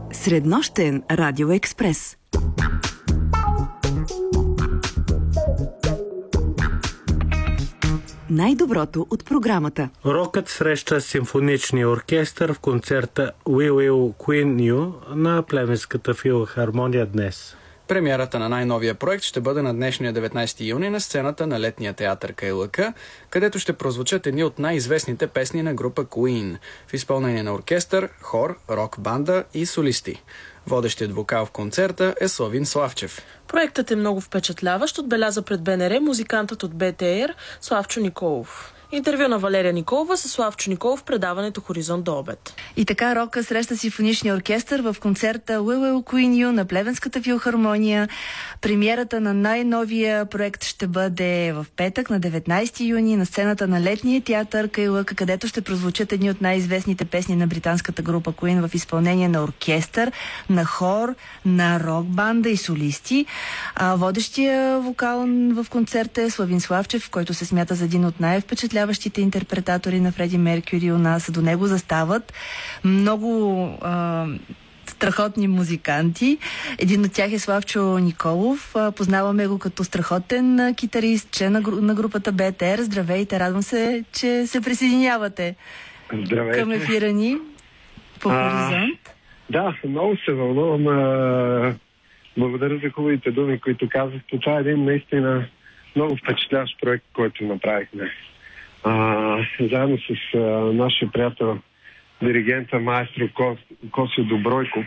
Среднощен радиоекспрес. Най-доброто от програмата. Рокът среща симфоничния оркестър в концерта We Will Queen You на Плевенската филхармония днес. Премиерата на най-новия проект ще бъде на днешния 19 юни на сцената на летния театър КЛК, където ще прозвучат едни от най-известните песни на група Queen, в изпълнение на оркестър, хор, рок-банда и солисти. Водещият вокал в концерта е Славин Славчев. Проектът е много впечатляващ, отбеляза пред БНР музикантът от БТР Славчо Николов. Интервю на Валерия Николова със Славчо Николов в предаването Хоризонт до обед. И така рока среща симфоничния оркестър в концерта We Will Queen You на Плевенската филхармония. Премиерата на най-новия проект ще бъде в петък на 19 юни на сцената на летния театър КЛК, където ще прозвучат едни от най-известните песни на британската група Queen в изпълнение на оркестър, на хор, на рок-банда и солисти. Водещия вокал в концерта е Славин Славчев, който се смята за един от най-впечатляващите интерпретатори на Фреди Меркюри у нас. До него застават много страхотни музиканти. Един от тях е Славчо Николов. Познаваме го като страхотен китарист, член на групата БТР. Здравейте, радвам се, че се присъединявате към ефира ни по Хоризонт. Да, много се вълнувам. Благодаря за хубавите думи, които казахте. Това е един наистина много впечатляващ проект, който направихме. Заедно с нашия приятел, диригента маестро Косио Добройков.